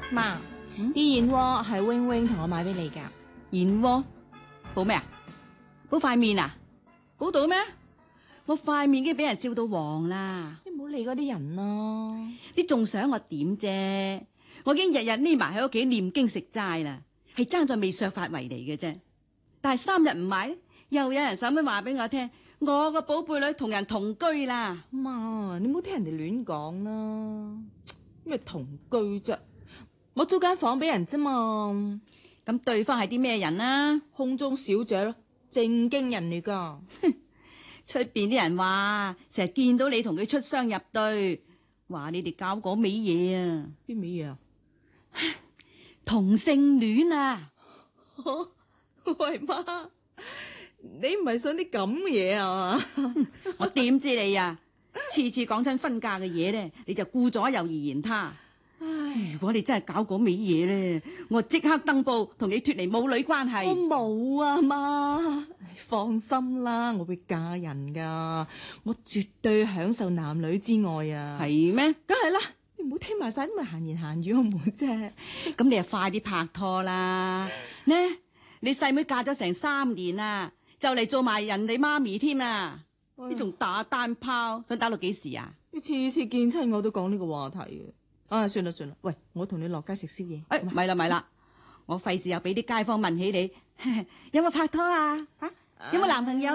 媽，啲燕窩係 wing wing 同我買俾你㗎。 燕窩補咩啊？補塊面啊？補到咩？我塊面已經俾人燒到黃啦！ 你唔好理嗰啲人咯。 你仲想我點啫？我已經日日匿埋喺屋企念經食齋啦，係爭在未削髮為尼嘅啫。但係3日唔買，又有人上門話俾我聽，我個寶貝女同人同居啦。 媽，你唔好聽人哋亂講啦。咩同居啫？我租間房俾人啫嘛。 咁對方係啲咩人啊？ 空中小姐咯，正經人嚟噶。 出邊啲人話成日見到你同佢出雙入對，話你哋搞嗰味嘢啊。 邊味嘢啊？ 同性戀啊！ 喂媽，你唔係想啲咁嘢啊嘛？ 我點知你啊？次次講親婚嫁嘅嘢咧，你就顧左右而言他。如果你真係搞嗰味嘢咧，我即刻登報同你脫離母女關係。 我冇啊媽，放心啦，我會嫁人噶，我絕對享受男女之愛啊。 係咩？ 梗係啦，你唔好聽埋晒啲咪閒言閒語好唔好啫？ 咁你就快啲拍拖啦！呢，你細妹嫁咗成3年啦，就嚟做埋人哋媽咪添啦。你仲打單拋，想打到幾時啊？ 你次次見親我都講呢個話題嘅。算啦算啦，喂，我同你落街食宵夜。 咪啦咪啦，我費事又俾啲街坊問起你有冇拍拖啊？有冇男朋友？